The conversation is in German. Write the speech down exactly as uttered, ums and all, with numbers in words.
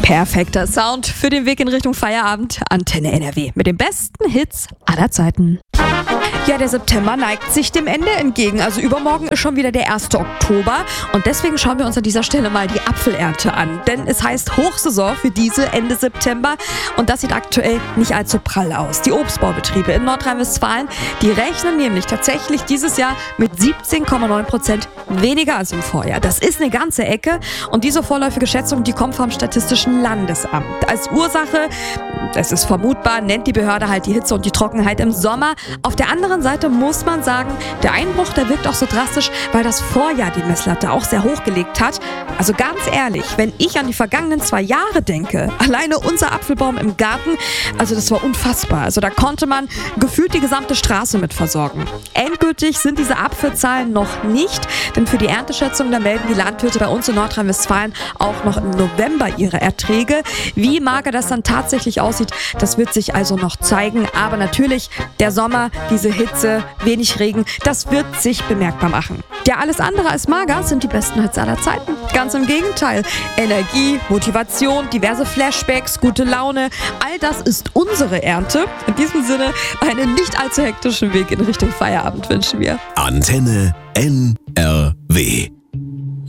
Perfekter Sound für den Weg in Richtung Feierabend. Antenne N R W mit den besten Hits aller Zeiten. Ja, der September neigt sich dem Ende entgegen. Also übermorgen ist schon wieder der erste Oktober. Und deswegen schauen wir uns an dieser Stelle mal die Apfelernte an. Denn es heißt Hochsaison für diese Ende September. Und das sieht aktuell nicht allzu prall aus. Die Obstbaubetriebe in Nordrhein-Westfalen, die rechnen nämlich tatsächlich dieses Jahr mit siebzehn Komma neun Prozent weniger als im Vorjahr. Das ist eine ganze Ecke. Und diese vorläufige Schätzung, die kommt vom Statistischen Landesamt. Als Ursache, es ist vermutbar, nennt die Behörde halt die Hitze und die Trockenheit im Sommer. Auf der anderen Seite muss man sagen, der Einbruch, der wirkt auch so drastisch, weil das Vorjahr die Messlatte auch sehr hochgelegt hat. Also ganz ehrlich, wenn ich an die vergangenen zwei Jahre denke, alleine unser Apfelbaum im Garten, also das war unfassbar. Also da konnte man gefühlt die gesamte Straße mit versorgen. Endgültig sind diese Apfelzahlen noch nicht, denn für die Ernteschätzung, da melden die Landwirte bei uns in Nordrhein-Westfalen auch noch im November ihre Erträge. Wie mager das dann tatsächlich aussieht, das wird sich also noch zeigen. Aber natürlich, der Sommer, diese Hitze, wenig Regen, das wird sich bemerkbar machen. Ja, alles andere als mager sind die besten Hits aller Zeiten. Ganz im Gegenteil. Energie, Motivation, diverse Flashbacks, gute Laune, all das ist unsere Ernte. In diesem Sinne, einen nicht allzu hektischen Weg in Richtung Feierabend wünschen wir. Antenne N R W